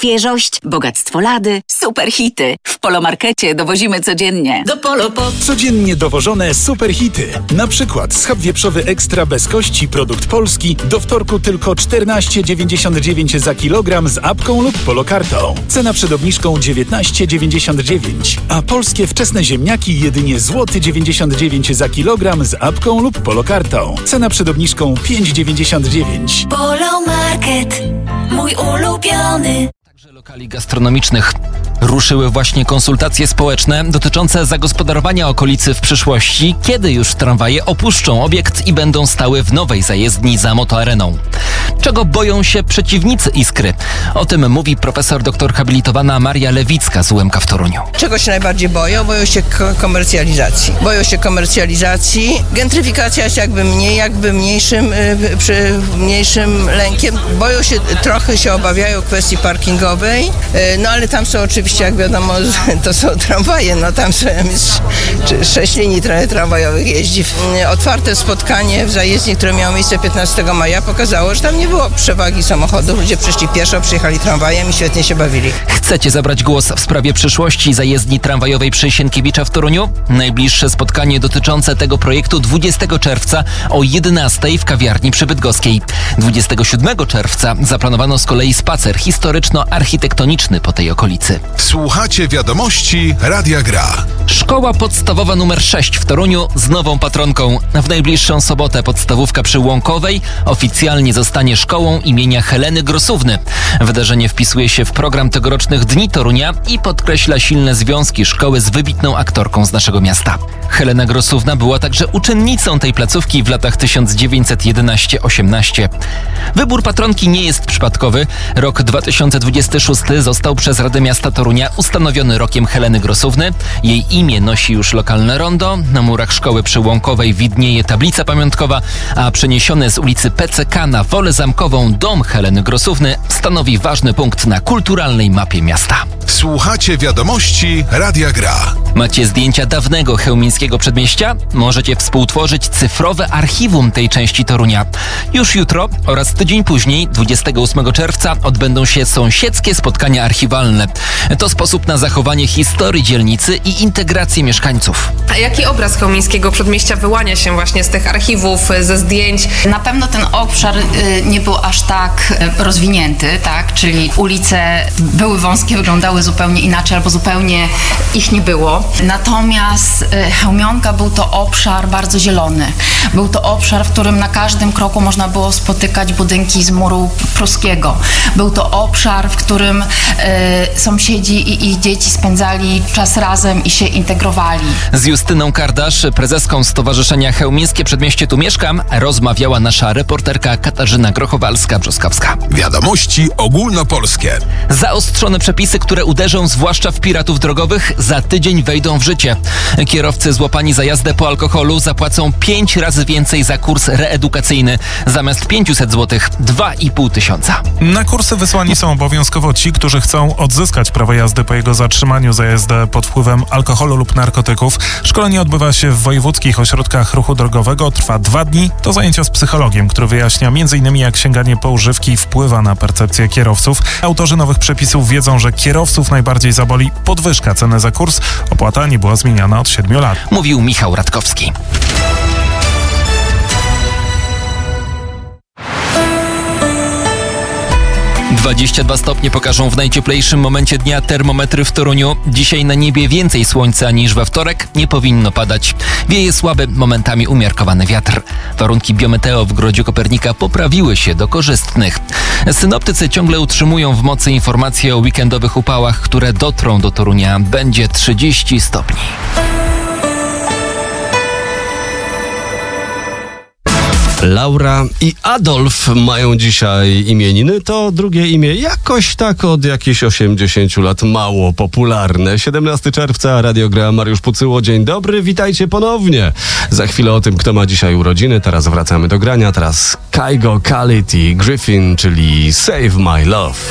Świeżość, bogactwo lady, super hity. W Polomarkecie dowozimy codziennie. Do Polopod. Codziennie dowożone super hity. Na przykład schab wieprzowy ekstra bez kości, produkt polski. Do wtorku tylko 14,99 za kilogram z apką lub polokartą. Cena przed obniżką 19,99. A polskie wczesne ziemniaki jedynie złoty 99 za kilogram z apką lub polokartą. Cena przed obniżką 5,99. Polomarket, mój ulubiony. Także lokali gastronomicznych. Ruszyły właśnie konsultacje społeczne dotyczące zagospodarowania okolicy w przyszłości, kiedy już tramwaje opuszczą obiekt i będą stały w nowej zajezdni za Motoareną. Czego boją się przeciwnicy Iskry? O tym mówi profesor dr habilitowana Maria Lewicka z UMK w Toruniu. Czego się najbardziej boją? Boją się komercjalizacji. Gentryfikacja jest jakby mniejszym lękiem. Boją się, trochę się obawiają kwestii parkingowej, no ale tam są oczywiście, jak wiadomo, to są tramwaje, no tam są 6 linii tramwajowych jeździ. Otwarte spotkanie w zajezdni, które miało miejsce 15 maja, pokazało, że tam nie było przewagi samochodów. Ludzie przyszli pieszo, przyjechali tramwajem i świetnie się bawili. Chcecie zabrać głos w sprawie przyszłości zajezdni tramwajowej przy Sienkiewicza w Toruniu? Najbliższe spotkanie dotyczące tego projektu 20 czerwca o 11 w kawiarni przy Bydgoskiej. 27 czerwca zaplanowano z kolei spacer historyczno-architektoniczny po tej okolicy. Słuchacie wiadomości Radia Gra. Szkoła podstawowa nr 6 w Toruniu z nową patronką. W najbliższą sobotę podstawówka przy Łąkowej oficjalnie zostanie szkołą imienia Heleny Grosówny. Wydarzenie wpisuje się w program tegorocznych Dni Torunia i podkreśla silne związki szkoły z wybitną aktorką z naszego miasta. Helena Grosówna była także uczennicą tej placówki w latach 1911-18. Wybór patronki nie jest przypadkowy. Rok 2026 został przez Radę Miasta Torunia ustanowiony rokiem Heleny Grosówny. Jej imię nosi już lokalne rondo. Na murach szkoły przy Łąkowej widnieje tablica pamiątkowa, a przeniesiony z ulicy PCK na Wolę Zamkową dom Heleny Grosówny stanowi ważny punkt na kulturalnej mapie miasta. Słuchacie wiadomości Radia Gra. Macie zdjęcia dawnego chełmińskiego przedmieścia? Możecie współtworzyć cyfrowe archiwum tej części Torunia. Już jutro oraz tydzień później, 28 czerwca, odbędą się sąsiedzkie spotkania archiwalne. To sposób na zachowanie historii dzielnicy i integrację mieszkańców. A jaki obraz chełmińskiego przedmieścia wyłania się właśnie z tych archiwów, ze zdjęć? Na pewno ten obszar nie był aż tak rozwinięty, tak? Czyli ulice były wąskie, wyglądały zupełnie inaczej albo zupełnie ich nie było. Natomiast Chełmionka był to obszar bardzo zielony. Był to obszar, w którym na każdym kroku można było spotykać budynki z muru pruskiego. Był to obszar, w którym sąsiedzi i dzieci spędzali czas razem i się integrowali. Z Justyną Kardasz, prezeską Stowarzyszenia Chełmińskie Przedmieście Tu Mieszkam, rozmawiała nasza reporterka Katarzyna Grochowalska-Brzoskowska. Wiadomości ogólnopolskie. Zaostrzone przepisy, które uderzą zwłaszcza w piratów drogowych, za tydzień wejdą w życie. Kierowcy złapani za jazdę po alkoholu zapłacą 5 razy więcej za kurs reedukacyjny. Zamiast 500 zł, 2500. Na kursy wysłani są obowiązkowo ci, którzy chcą odzyskać prawo jazdy po jego zatrzymaniu za jazdę pod wpływem alkoholu lub narkotyków. Szkolenie odbywa się w wojewódzkich ośrodkach ruchu drogowego. Trwa 2 dni. To zajęcia z psychologiem, który wyjaśnia m.in. jak sięganie po używki wpływa na percepcję kierowców. Autorzy nowych przepisów wiedzą, że kierowców najbardziej zaboli podwyżka ceny za kurs. Opłata nie była zmieniana od 7 lat. Mówił Michał Radkowski. - 22 stopnie pokażą w najcieplejszym momencie dnia termometry w Toruniu. Dzisiaj na niebie więcej słońca niż we wtorek. Nie powinno padać. Wieje słaby, momentami umiarkowany wiatr. Warunki biometeo w Grodziu Kopernika poprawiły się do korzystnych. Synoptycy ciągle utrzymują w mocy informacje o weekendowych upałach, które dotrą do Torunia. Będzie 30 stopni. Laura i Adolf mają dzisiaj imieniny. To drugie imię jakoś tak od jakichś 80 lat mało popularne. 17 czerwca, Radio Gra, Mariusz Pucyło. Dzień dobry, witajcie ponownie. Za chwilę o tym, kto ma dzisiaj urodziny. Teraz wracamy do grania. Teraz Kygo, Khalid i Griffin, czyli Save My Love.